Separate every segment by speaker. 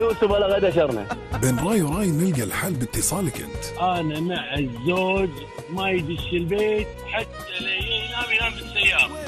Speaker 1: يوسف ولا غدا شرنا.
Speaker 2: بين راي وراي نلقى الحل باتصالك انت.
Speaker 1: انا مع الزوج ما يدش البيت حتى لا ينام بالسيارة.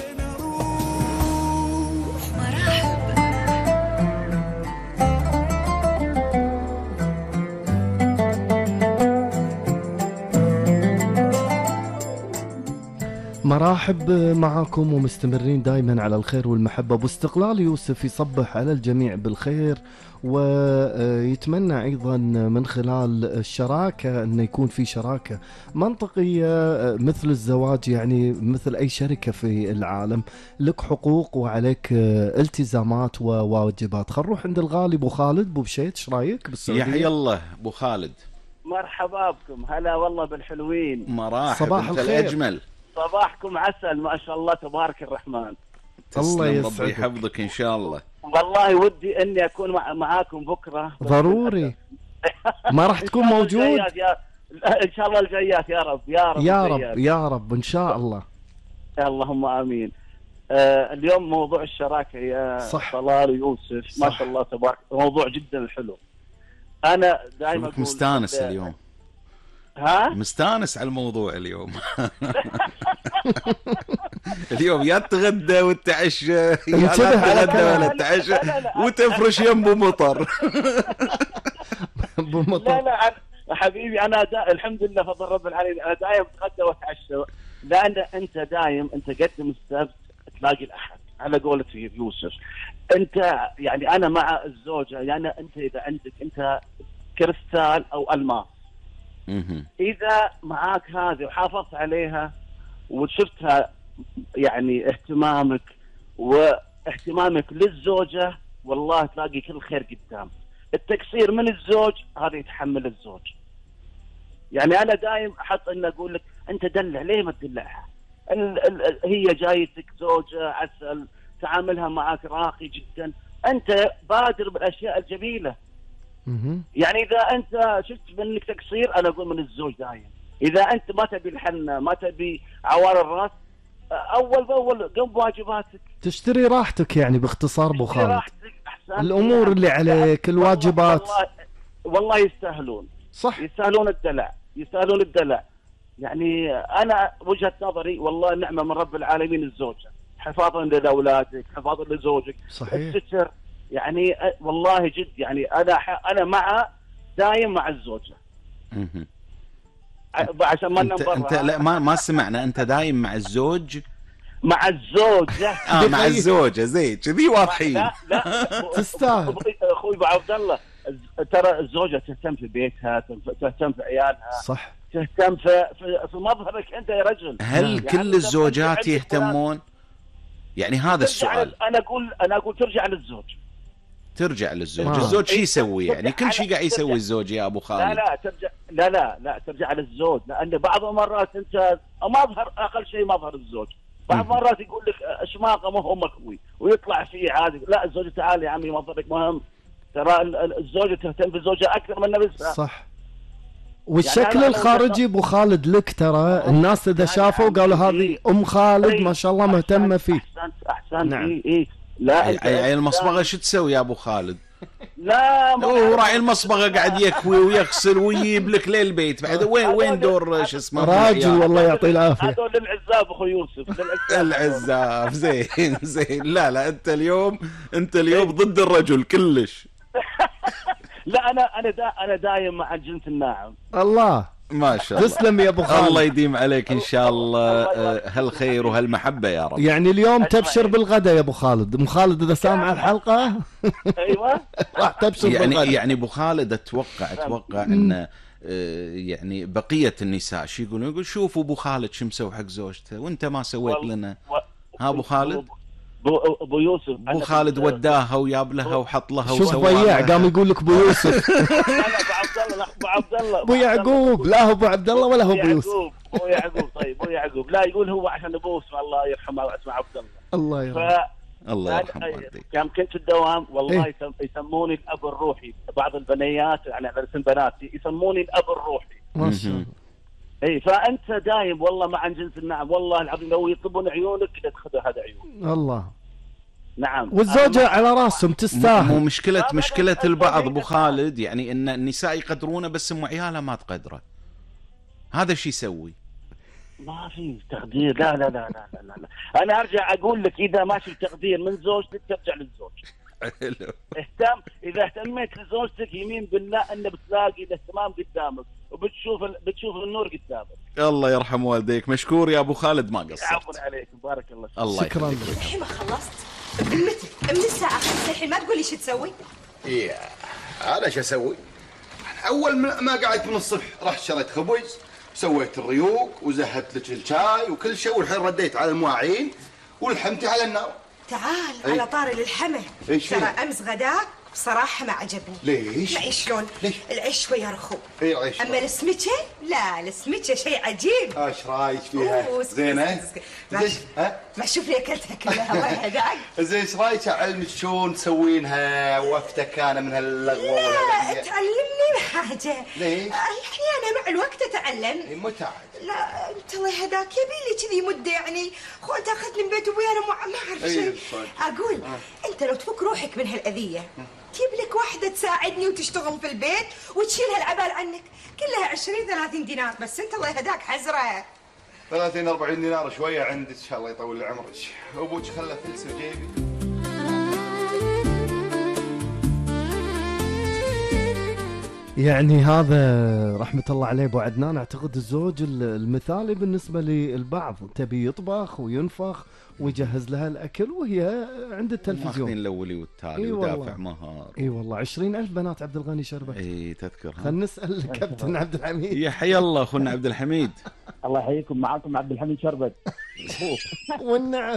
Speaker 3: مرحب معاكم ومستمرين دائما على الخير والمحبة. باستقلال يوسف يصبح على الجميع بالخير، ويتمنى أيضا من خلال الشراكة أن يكون في شراكة منطقية مثل الزواج، يعني مثل أي شركة في العالم لك حقوق وعليك التزامات وواجبات. خل نروح عند الغالي أبو خالد أبو بشيت، ايش رايك بالسعودية؟
Speaker 4: يحيى الله أبو خالد،
Speaker 1: مرحبا بكم، هلا والله بالحلوين.
Speaker 4: مرحبا،
Speaker 3: صباح
Speaker 4: انت
Speaker 3: الخير.
Speaker 4: الأجمل.
Speaker 1: صباحكم عسل ما شاء الله تبارك الرحمن.
Speaker 3: الله
Speaker 4: ربي
Speaker 3: يسعدك.
Speaker 4: يحفظك إن شاء الله.
Speaker 1: والله ودي اني اكون معاكم بكره
Speaker 3: ضروري. ما راح تكون موجود
Speaker 1: ان شاء الله الجايات يا رب يا رب
Speaker 3: يا رب يا رب ان شاء الله.
Speaker 1: اللهم امين. اليوم موضوع الشراكه يا
Speaker 3: صح.
Speaker 1: طلال ويوسف، ما شاء الله تبارك، موضوع جدا حلو. انا دائما
Speaker 4: شوفك مستانس اليوم.
Speaker 1: ها؟
Speaker 4: مستانس على الموضوع اليوم. اليوم يا تغدى وتعشى، يا لا تغدى ولا تعشى وتفرش ينبو مطر.
Speaker 1: لا لا حبيبي، انا الحمد لله فضل رب العالمين، انا دايم اتغدى واتعشى، لان انت دايم انت قدم السبت تلاقي الاحد على قولة يوسف. انت يعني انا مع الزوجه، يعني انت اذا عندك انت كريستال او الماس، اذا معاك هذه وحافظت عليها وشفتها يعني اهتمامك واهتمامك للزوجه، والله تلاقي كل خير قدام. التقصير من الزوج هذا يتحمل الزوج. يعني انا دايم احط ان اقول لك انت دلع، ليه ما تدلعها؟ هي جايتك زوجه عسل، تعاملها معك راقي جدا، انت بادر بالاشياء الجميله. يعني اذا انت شفت منك تقصير، انا اقول من الزوج دايم. اذا انت ما تبي الحنه، ما تبي عوار الراس، اول باول قم بواجباتك،
Speaker 3: تشتري راحتك. يعني باختصار ابو خالد الامور
Speaker 1: يعني
Speaker 3: اللي عليك، الواجبات
Speaker 1: والله يستاهلون.
Speaker 3: صح،
Speaker 1: يستاهلون الدلع، يستاهلون الدلع. يعني انا وجهة نظري والله نعمة من رب العالمين الزوجة، حفاظا لاولادك، حفاظا لزوجك،
Speaker 3: صحيح.
Speaker 1: الستر. يعني والله جد، يعني انا مع دايم مع الزوجة. عشان ما
Speaker 4: انت لا ما سمعنا، انت دايم مع الزوج؟
Speaker 1: مع الزوجة.
Speaker 4: مع الزوجة، زين كذي واضحين.
Speaker 1: لا
Speaker 3: تستاهل
Speaker 1: اخوي ابو عبد الله، ترى الزوجة تهتم في بيتها، تهتم في عيالها، صح، تهتم في مظهرك انت يا رجل.
Speaker 4: هل
Speaker 1: يعني
Speaker 4: كل الزوجات يهتمون؟ يعني هذا السؤال.
Speaker 1: انا اقول ترجع للزوج.
Speaker 4: الزوج شو يسوي؟ يعني كل شيء قاعد يسوي الزوج يا ابو خالد.
Speaker 1: لا ترجع للزوج، لان بعض المرات انت مظهر، اقل شيء مظهر الزوج. بعض مرات يقول لك اشماقه ما هو مكوي ويطلع فيه عادي. لا، الزوجة تعال يا عمي مظهرك مهم. ترى الزوجة تهتم بالزوجة اكثر من نفسها.
Speaker 3: صح. والشكل يعني الخارجي ابو خالد لك، ترى الناس اذا شافوا قالوا هذه ام خالد ما شاء الله مهتمه فيه.
Speaker 1: احسنت.
Speaker 4: نعم.
Speaker 1: لا
Speaker 4: عيل المصبغه شو تسوي يا ابو خالد؟
Speaker 1: لا
Speaker 4: هو راعي المصبغه قاعد يكوي ويغسل ويجيب لك للبيت بعد. وين دور شو اسمه
Speaker 3: راجل والله يعطيه العافيه.
Speaker 1: هذول للعزاب اخو يوسف،
Speaker 4: العزاب. زين. لا انت اليوم ضد الرجل كلش.
Speaker 1: لا انا دايم مع الجنس الناعم.
Speaker 4: الله ما شاء الله.
Speaker 3: تسلم يا ابو خالد.
Speaker 4: الله يديم عليك ان شاء الله هالخير وهالمحبه يا رب.
Speaker 3: يعني اليوم تبشر بالغداء يا ابو خالد. ام خالد اذا سامع الحلقه
Speaker 1: ايوه
Speaker 3: راح تبشر بالغداء.
Speaker 4: يعني ابو خالد اتوقع ان يعني بقيه النساء شو يقولون؟ يقول شوفوا ابو خالد شو مسوي حق زوجته وانت ما سويت لنا. ها ابو خالد؟
Speaker 1: ابو يوسف،
Speaker 4: ابو خالد وداها وياب لها وحط لها وسوى.
Speaker 3: شوف ضيع قام يقول لك ابو يوسف.
Speaker 1: ابو عبد الله
Speaker 3: ابو يعقوب. لا هو ابو عبد الله ولا هو ابو يوسف.
Speaker 1: ابو يعقوب. طيب ابو يعقوب. لا يقول هو عشان ابوه اسمه الله يرحمه اسمه عبد الله.
Speaker 3: الله يرحمه.
Speaker 4: الله يرحمه والديك.
Speaker 1: كان كنت الدوام والله يسموني الاب الروحي. بعض البنيات يعني على اسم بناتي يسموني الاب الروحي.
Speaker 3: ما شاء الله.
Speaker 1: اي فانت دايم والله مع جنس النعم. والله العظيم لو يطلبون عيونك تاخذ هذا عيون.
Speaker 3: الله.
Speaker 1: نعم.
Speaker 3: والزوجة على راسهم تستاهل.
Speaker 4: مو مشكلة البعض ابو خالد، يعني ان النساء يقدرونه بس ام عيالها ما تقدره، هذا شو يسوي؟
Speaker 1: ما في تقدير. لا لا لا لا لا لا. انا ارجع اقول لك اذا ما في تقدير من زوجتك ترجع للزوج. اهتم، اذا اهتميت لزوجتك يمين بالله ان بتلاقي الاهتمام قدامك بتشوف النور قدامك.
Speaker 4: الله يرحم والديك. مشكور يا ابو خالد، ما قصرت.
Speaker 1: عفوا عليك، بارك الله فيك.
Speaker 4: الله
Speaker 3: شكرا
Speaker 4: يخليك.
Speaker 3: لك.
Speaker 5: الحين ما خلصت من الساعة 5 الحين ما تقول لي شو تسوي؟
Speaker 6: ايه انا شو اسوي؟ اول ما قعدت من الصبح رحت شريت خبز، سويت الريوق وزهدت لك الشاي وكل شيء، والحين رديت على المواعين ولحمتي على النار.
Speaker 5: تعال
Speaker 6: أي.
Speaker 5: على طاري للحمى.
Speaker 6: إيش
Speaker 5: ترى
Speaker 6: فيه؟
Speaker 5: امس غداك بصراحة ما عجبني.
Speaker 6: ليش؟
Speaker 5: لا شلون؟
Speaker 6: ليش؟
Speaker 5: العيش شوية رخو.
Speaker 6: ايه العيش.
Speaker 5: اما السمكة لا، السمكة شيء عجيب.
Speaker 6: ايش رايك فيها؟
Speaker 5: أوه،
Speaker 6: زينه؟ زين ها؟
Speaker 5: ما شوف لي اكلتها كلها الله يهداك.
Speaker 6: زين ايش رايك اعلمك شلون تسوينها وافتك انا من هاللغوه
Speaker 5: لا
Speaker 6: والهدية؟
Speaker 5: تعلمني حاجة.
Speaker 6: ليش؟
Speaker 5: يعني انا مع الوقت اتعلم.
Speaker 6: إيه، متى عاد؟
Speaker 5: لا انت الله يهداك يبي لي كذي مده يعني خو تاخذني من بيت ابوي انا ما اعرف
Speaker 6: أيه،
Speaker 5: شيء.
Speaker 6: صدق.
Speaker 5: اقول انت لو تفك روحك من هالاذيه جيب لك واحده تساعدني وتشتغل في البيت وتشيل هالعبال عنك، كلها 20-30 دينار بس انت الله يهداك حزره.
Speaker 6: 30-40 دينار شويه عندك، الله يطول لي عمرك. ابوك خلى فلس بجيبي.
Speaker 3: يعني هذا رحمة الله عليه ابو عدنان، اعتقد الزوج المثالي بالنسبة للبعض، تبي يطبخ وينفخ ويجهز لها الاكل وهي عند التلفزيون.
Speaker 4: ماخذين الاولي والتالي ودافع مهار.
Speaker 3: اي والله 20,000 بنات عبد الغني شربت.
Speaker 4: اي تذكر.
Speaker 3: خلينا نسأل الكابتن عبد الحميد.
Speaker 4: يا حي الله اخونا عبد الحميد.
Speaker 1: الله يحييكم، معكم عبد الحميد شربت.
Speaker 3: والنعم.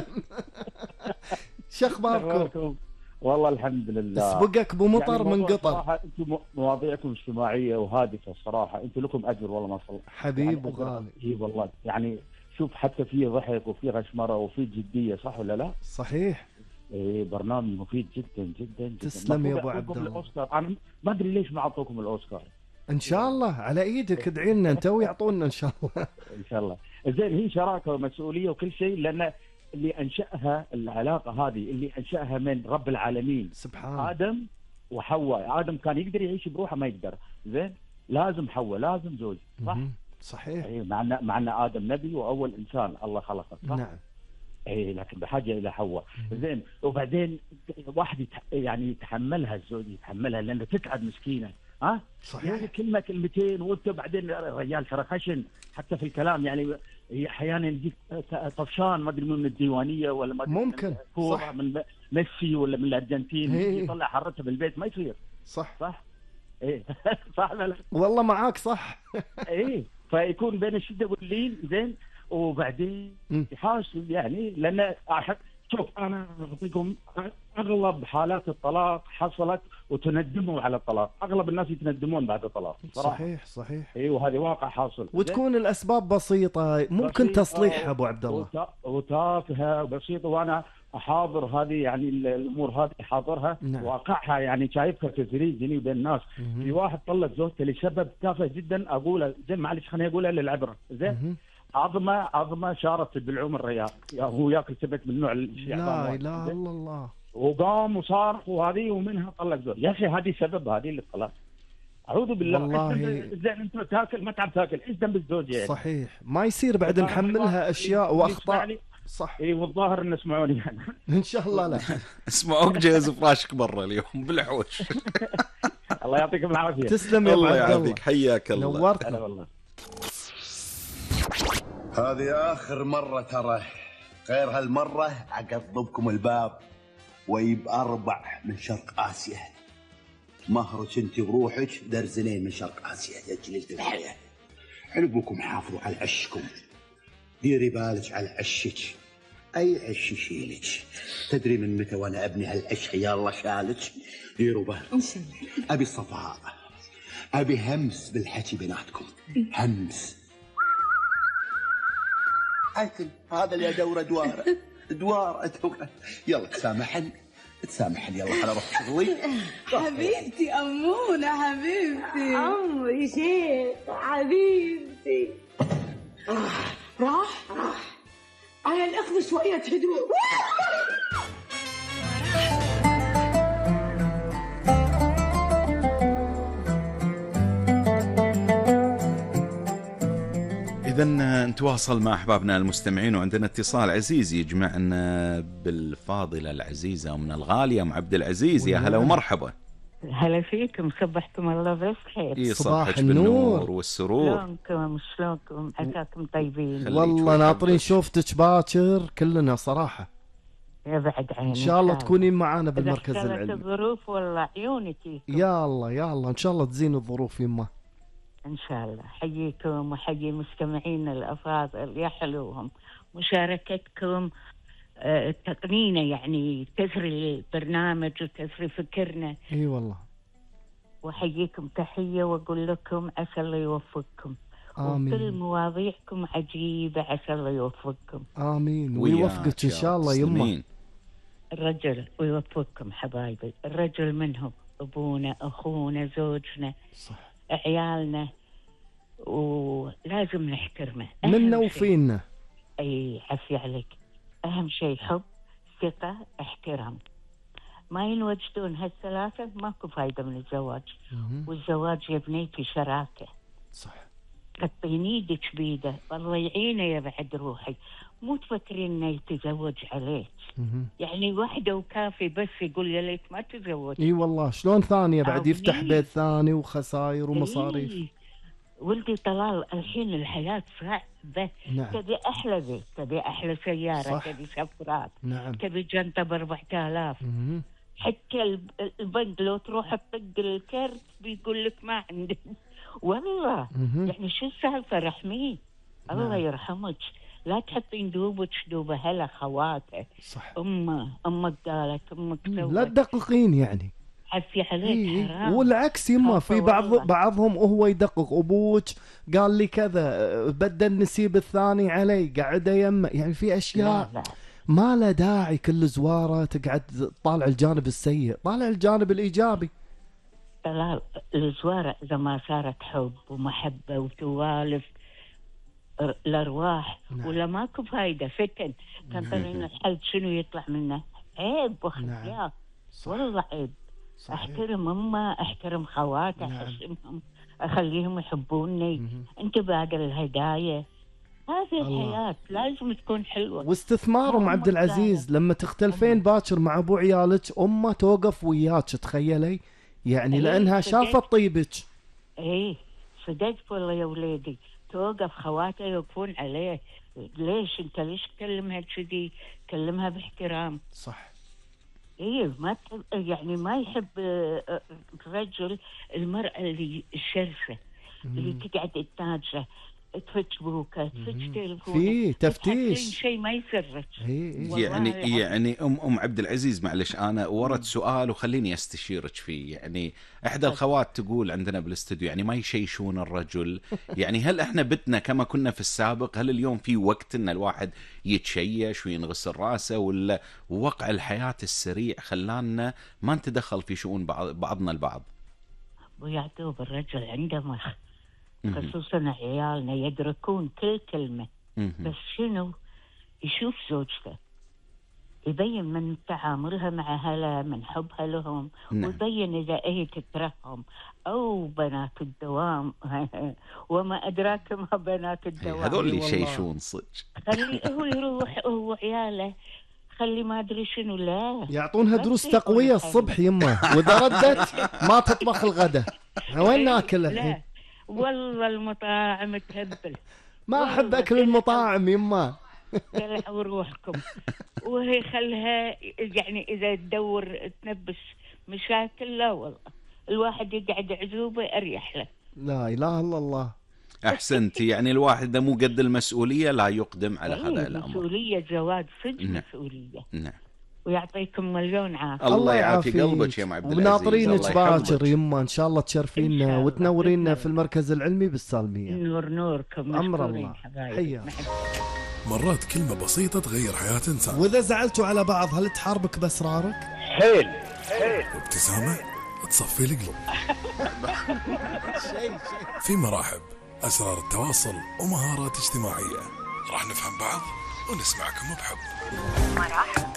Speaker 3: شو اخباركم؟
Speaker 1: والله الحمد لله.
Speaker 3: سبقك بمطر
Speaker 1: يعني
Speaker 3: من قطر.
Speaker 1: صراحة انتم مواضيعكم اجتماعيه وهادفه الصراحه، انتم لكم اجر والله ما صلح.
Speaker 3: حبيب
Speaker 1: يعني
Speaker 3: وغالي.
Speaker 1: اي والله يعني شوف حتى في ضحك وفي غشمره وفي جديه، صح ولا لا؟
Speaker 3: صحيح.
Speaker 1: ايه برنامج مفيد جدا جدا جدا.
Speaker 3: تسلم يا ابو عبد الله.
Speaker 1: الأوسكار. انا ما ادري ليش ما اعطوكم الاوسكار.
Speaker 3: ان شاء الله على ايدك، ادعي لنا انت ويعطونا ان شاء الله.
Speaker 1: ان شاء الله. زين هي شراكه ومسؤوليه وكل شيء، لان اللي انشاها العلاقه هذه اللي انشاها من رب العالمين
Speaker 3: سبحان
Speaker 1: ادم وحواء. ادم كان يقدر يعيش بروحه ما يقدر، زين لازم حواء، لازم زوج، صح؟
Speaker 3: صحيح.
Speaker 1: اي مع ان ادم نبي واول انسان الله خلقه، صح؟
Speaker 3: نعم.
Speaker 1: اي لكن بحاجه الى حواء. زين وبعدين واحد يعني يتحملها، الزوج يتحملها لانه تتعب مسكينه، ها؟
Speaker 3: صحيح.
Speaker 1: يعني كلمه كلمتين وانت بعدين الرجال ترى خشن حتى في الكلام، يعني احيانا يجيك طفشان ما ادري من الديوانيه ولا ما
Speaker 3: ممكن صح،
Speaker 1: من ميسي ولا من الارجنتين يطلع حرته بالبيت ما يصير.
Speaker 3: صح
Speaker 1: ايه صح ولا لا؟
Speaker 3: والله معاك صح.
Speaker 1: ايه فيكون بين الشده واللين، زين وبعدين يحاسب يعني، لان شوف انا اعطيكم اغلب حالات الطلاق حصلت وتندموا على الطلاق، اغلب الناس يتندمون بعد الطلاق صراحة.
Speaker 3: صحيح.
Speaker 1: اي وهذه واقع حاصل،
Speaker 3: وتكون الاسباب بسيطه ممكن تصليحها ابو عبد الله،
Speaker 1: وتافهه وبسيطه، وانا احاضر هذه يعني الامور هذه حاضرها.
Speaker 3: نعم.
Speaker 1: واقعها يعني شايفها كثير بيني وبين الناس. في واحد طلق زوجته لسبب تافه جدا، اقوله زين معلش خليني اقولها للعبره، زين عظمه شارت بالعمر الرياض، هو ياكل سبت من نوع
Speaker 3: لا اله الا الله،
Speaker 1: وقام وصارخ وهذه ومنها طلق زوج. يا اخي هذه سبب هذه للطلاق، اعوذ بالله.
Speaker 3: والله
Speaker 1: زين انت تاكل ما تعرف تاكل، ايش ذنب الزوج يعني؟
Speaker 3: صحيح، ما يصير بعد نحملها اشياء واخطاء. صح.
Speaker 1: اي والظاهر ان اسمعوني يعني.
Speaker 3: ان شاء الله. لا
Speaker 4: اسمعوك جهز فراشك برا اليوم بالحوش.
Speaker 1: الله يعطيكم العافيه.
Speaker 3: تسلم يا ابو عبد الله،
Speaker 4: الله يعافيك، حياك الله.
Speaker 3: نورتنا
Speaker 1: والله.
Speaker 6: هذه آخر مرة ترى، غير هالمرة أقضبكم الباب ويب 4 من شرق آسيا. مهرك انت وروحك درزنين من شرق آسيا يا جليلة الحياة. علبكم حافظوا على عشكم، ديري بالك على عشك، أي عش يشيلك. تدري من متى وأنا أبني هالعش يلا شالك؟ ديروا بالكم، أبي الصفاء، أبي همس بالحكي بيناتكم، همس. هذا اللي ادور ادوار. يلا تسامحني يلا على روح شغلي.
Speaker 7: حبيبتي أمونة حبيبتي عمري شيخ حبيبتي. راح على الأخذ شوية هدوء.
Speaker 4: إذا نتواصل مع أحبابنا المستمعين، وعندنا اتصال عزيز يجمعنا بالفاضلة العزيزة من الغالية أم عبد العزيز. يا هلا ومرحبا.
Speaker 8: هلا فيكم، صبحكم الله بالخير.
Speaker 3: صباح
Speaker 4: بالنور والسرور.
Speaker 8: شلونكم عساكم طيبين؟
Speaker 3: والله ناطرين شوفتك باكر كلنا صراحة.
Speaker 8: يا بعد عيني،
Speaker 3: إن شاء الله تكونين معانا بالمركز العلمي.
Speaker 8: الظروف والله عيوني فيكم.
Speaker 3: يا الله إن شاء الله تزين الظروف يما.
Speaker 8: إن شاء الله. حييكم وحيي مستمعين الأفاضل، يا حلوهم مشاركتكم تقنينا، يعني تثري البرنامج وتثري فكرنا.
Speaker 3: اي والله.
Speaker 8: وحييكم تحية وأقول لكم عسى الله يوفقكم.
Speaker 3: آمين.
Speaker 8: وكل مواضيعكم عجيبة، عسى الله يوفقكم.
Speaker 3: آمين ويوفقك إن شاء الله يما.
Speaker 8: الرجل ويوفقكم حبايبي. الرجل منهم أبونا، أخونا، زوجنا،
Speaker 3: صح،
Speaker 8: عيالنا، ولازم نحترمه.
Speaker 3: منا وفينا.
Speaker 8: أي عفي عليك. أهم شيء حب، ثقة، احترام. ما ينوجدون هالثلاثة ماكو فايدة من الزواج. والزواج يا بنيتي شراكة.
Speaker 3: صح.
Speaker 8: حطين ايدك بيده، الله يعينه يا بعد روحي. مو تفكرين انه يتزوج عليك. يعني واحدة وكافي، بس يقول يا ليت ما تزوج.
Speaker 3: اي والله، شلون ثانية بعد يفتح بيت ثاني وخسائر ومصاريف.
Speaker 8: ولدي طلال، الحين الحياة صعبة.
Speaker 3: نعم.
Speaker 8: تبي أحلى بيت، تبي أحلى سيارة،
Speaker 3: صح.
Speaker 8: تبي سفرات،
Speaker 3: نعم.
Speaker 8: تبي جنطة ب4000. حتى البنك لو تروح تطق الكرت بيقول لك ما عندي. والله يعني شو السالفة؟ رحمين. الله يرحمك، لا تحطين دوبك دوبة هلا خواته.
Speaker 3: صح.
Speaker 8: أمك قالت، أمك سوت.
Speaker 3: لا تدققين يعني.
Speaker 8: عفي عليك. حرام.
Speaker 3: والعكس يما، في بعضهم هو يدقق. ابوك قال لي كذا، بدل النسيب الثاني علي، قاعد يمه. يعني في اشياء
Speaker 8: لا.
Speaker 3: ما له داعي كل زواره تقعد طالع الجانب السيء، طالع الجانب الايجابي.
Speaker 8: طلال الزواره اذا ما صارت حب ومحبه وتوالف الارواح،
Speaker 3: نعم.
Speaker 8: ولا ماكو فايده، فتن. تنطرين الحل شنو يطلع منه؟ عيب وخزيان.
Speaker 3: نعم.
Speaker 8: والله عيب. صحيح. احترم امه، احترم خواتي،
Speaker 3: نعم.
Speaker 8: احترمهم، اخليهم يحبوني. انت بادر الهدايا. هذه الحياة لازم تكون حلوة.
Speaker 3: واستثمارهم عبد العزيز، لما تختلفين باكر مع ابو عيالك، امه توقف وياك، تخيلي يعني. لانها شافت طيبك.
Speaker 8: ايه صدقت والله يا وليدي، توقف خواته يوقفون عليه. ليش انت ليش تكلمها كذي؟ كلمها باحترام.
Speaker 3: صح.
Speaker 8: ايه ما يعني ما يحب الرجل المرأة اللي الشرسة اللي تقعد تناجره، تفتش بوكا، تفتش تلفون،
Speaker 3: في تفتيش،
Speaker 8: شيء ما يسرك.
Speaker 4: يعني ام عبد العزيز، معلش انا ورد سؤال وخليني استشيرك فيه. يعني احدى الخوات تقول عندنا بالاستوديو يعني ما يشيشون الرجل. يعني هل احنا بتنا كما كنا في السابق؟ هل اليوم في وقت ان الواحد يتشيش وينغسل راسه، ولا وقع الحياة السريع خلانا ما نتدخل في شؤون بعضنا البعض؟
Speaker 8: ابو يعقوب، الرجل عنده مخ، خصوصا عيالنا يدركون كل كلمة. بس شنو؟ يشوف زوجته، يبين من تعاملها مع أهلها، من حبها لهم. ويبين إذا هي تكرههم أو بنات الدوام. وما أدراك ما بنات الدوام،
Speaker 4: هذول اللي يشيشون صدق.
Speaker 8: خلي هو يروح هو عياله، خلي ما أدري شنو. لا،
Speaker 3: يعطونها دروس تقوية الصبح يما، وإذا ردت ما تطبخ الغداء. وين ناكل الحين؟
Speaker 8: والله المطاعم تهبل.
Speaker 3: ما أحب أكل المطاعم يما.
Speaker 8: دلعوا روحكم. وهي خلها يعني إذا تدور تنبش مشاكل، لا والله الواحد يقعد عزوبة أريح له.
Speaker 3: لا إله إلا الله.
Speaker 4: أحسنت. يعني الواحد إذا مو قد المسؤولية لا يقدم على هذا الأمر.
Speaker 8: مسؤولية زواج صدق. مسؤولية.
Speaker 4: نعم.
Speaker 8: ويعطيكم مليون عافية.
Speaker 4: الله يعافي قلبك يا ام عبد العزيز.
Speaker 3: وناطرينك باكر يما، ان شاء الله تشرفينا وتنورينا في المركز العلمي بالسالمية.
Speaker 8: نوركم.
Speaker 3: امر الله. حيا.
Speaker 2: مرات كلمة بسيطة تغير حياة انسان.
Speaker 3: واذا زعلتوا على بعض هل تحاربك باسرارك؟
Speaker 1: حيل.
Speaker 2: ابتسامة تصفي القلب. في مراحب، اسرار التواصل ومهارات اجتماعية. راح نفهم بعض ونسمعكم بحب.
Speaker 9: مراحب.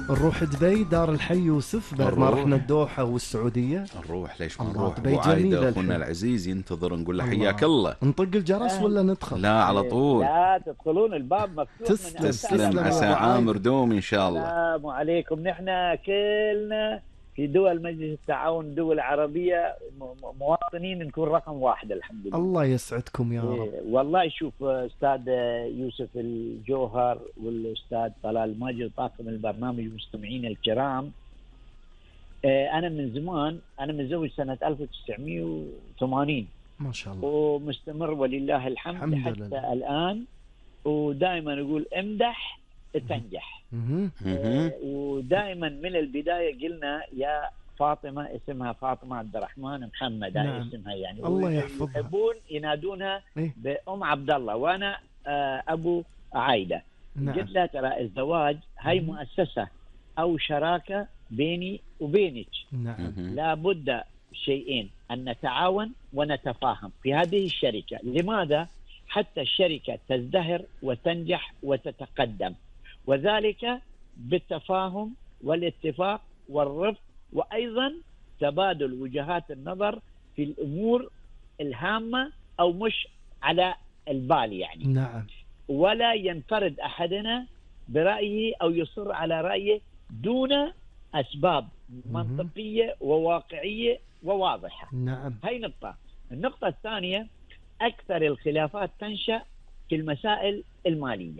Speaker 3: نروح دبي دار الحي يوسف بعد ما رحنا الدوحة والسعودية.
Speaker 4: نروح ليش ما
Speaker 3: الله،
Speaker 4: نروح؟
Speaker 3: دبي
Speaker 4: وعايدة
Speaker 3: جميلة
Speaker 4: اخونا
Speaker 3: الحين.
Speaker 4: العزيز ينتظر، نقول له حياك الله.
Speaker 3: نطق الجرس ولا ندخل؟
Speaker 4: لا على طول.
Speaker 9: لا تدخلون، الباب مفتوح.
Speaker 4: تسلم عسى عامر دوم ان شاء الله.
Speaker 9: السلام عليكم. نحن كلنا في دول مجلس التعاون الدول العربية مواطنين نكون رقم 1 الحمد لله.
Speaker 3: الله يسعدكم يا رب.
Speaker 9: والله شوف أستاذ يوسف الجوهر والأستاذ طلال ماجد طاقم البرنامج والمستمعين الكرام، أنا من زمان، أنا متزوج سنة 1980
Speaker 3: ما شاء الله،
Speaker 9: ومستمر ولله الحمد حتى لله. الآن ودائما أقول امدح تنجح. ودائما من البداية قلنا يا فاطمة، اسمها فاطمة عبد الرحمن محمد. نعم. اسمها يعني
Speaker 3: الله يحفظها.
Speaker 9: يحبون ينادونها بأم عبد الله، وأنا أبو عايدة.
Speaker 3: نعم.
Speaker 9: قلت لها ترى الزواج هاي مؤسسة أو شراكة بيني وبينك.
Speaker 3: نعم.
Speaker 9: لا بد شيئين، أن نتعاون ونتفاهم في هذه الشركة. لماذا؟ حتى الشركة تزدهر وتنجح وتتقدم، وذلك بالتفاهم والاتفاق والرفق، وأيضا تبادل وجهات النظر في الأمور الهامة أو مش على البال يعني.
Speaker 3: نعم.
Speaker 9: ولا ينفرد أحدنا برأيه أو يصر على رأيه دون أسباب منطقية وواقعية وواضحة.
Speaker 3: نعم.
Speaker 9: هاي نقطة. النقطة الثانية، أكثر الخلافات تنشأ في المسائل المالية.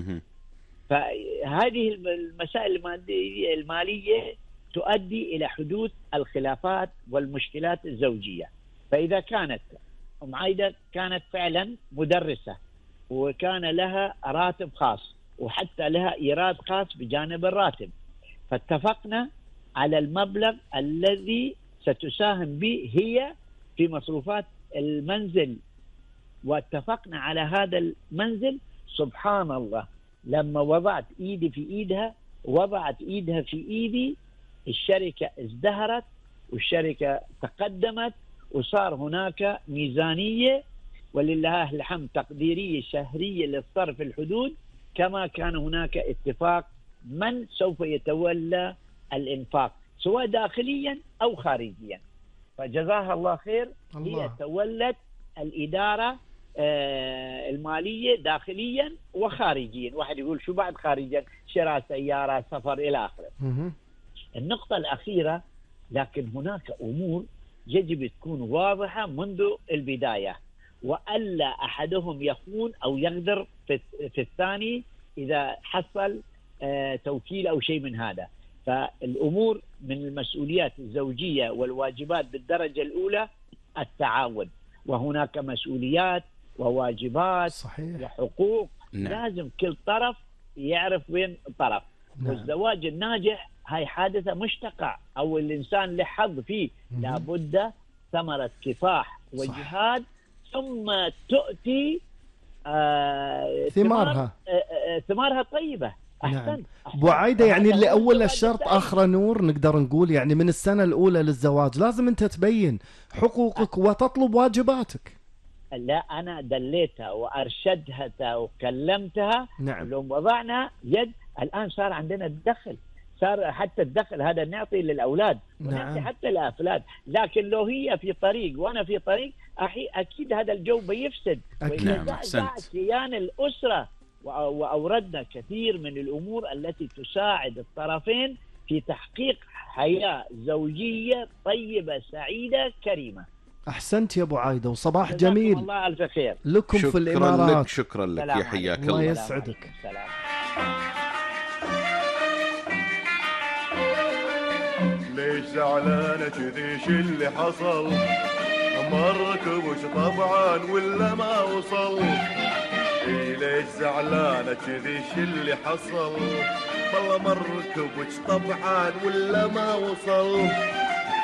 Speaker 9: فهذه المسائل المالية تؤدي إلى حدوث الخلافات والمشكلات الزوجية. فإذا كانت أم عايدة كانت فعلا مدرسة وكان لها راتب خاص وحتى لها إيراد خاص بجانب الراتب، فاتفقنا على المبلغ الذي ستساهم به هي في مصروفات المنزل، واتفقنا على هذا المنزل. سبحان الله، لما وضعت إيدي في إيدها وضعت إيدها في إيدي، الشركة ازدهرت والشركة تقدمت، وصار هناك ميزانية ولله الحمد تقديرية شهرية للصرف الحدود، كما كان هناك اتفاق من سوف يتولى الإنفاق سواء داخليا أو خارجيا. فجزاها الله خير. الله. هي تولت الإدارة المالية داخليا وخارجيا. واحد يقول شو بعد خارجيا؟ شراء سيارة، سفر إلى آخره. النقطة الأخيرة، لكن هناك أمور يجب تكون واضحة منذ البداية، وألا أحدهم يخون أو يغدر في الثاني إذا حصل توكيل أو شيء من هذا. فالأمور من المسؤوليات الزوجية والواجبات بالدرجة الأولى التعاون، وهناك مسؤوليات وواجبات. صحيح. وحقوق. نعم. لازم كل طرف يعرف وين طرف. نعم. والزواج الناجح هاي حادثة مش تقع أو الإنسان له حظ فيه. لابد ثمرة كفاح وجهاد، ثم تؤتي ثمارها طيبة.
Speaker 3: نعم. أبو عايدة، يعني اللي أول الشرط آخر نور، نقدر نقول يعني من السنة الأولى للزواج لازم أنت تبين حقوقك وتطلب واجباتك.
Speaker 9: لا، أنا دليتها وأرشدتها وكلمتها.
Speaker 3: نعم.
Speaker 9: لو وضعنا يد الآن صار عندنا الدخل، صار حتى الدخل هذا نعطي للأولاد ونعطي. نعم. حتى الأفلاد. لكن لو هي في طريق وأنا في طريق أكيد هذا الجو بيفسد.
Speaker 4: نعم. أحسنت.
Speaker 9: كيان الأسرة. وأوردنا كثير من الأمور التي تساعد الطرفين في تحقيق حياة زوجية طيبة سعيدة كريمة.
Speaker 3: أحسنت يا أبو عايدة، وصباح جميل.
Speaker 9: الله ألف خير
Speaker 3: لكم في الإمارات.
Speaker 4: شكرا لك يا حياك الله.
Speaker 3: الله يسعدك.
Speaker 9: سلام.
Speaker 10: ليش زعلانة كذي؟ شو اللي حصل؟ مركبوش طبعا ولا ما وصل؟ ليش زعلانة كذي؟ شو اللي حصل؟ والله مركبوش طبعا ولا ما وصل؟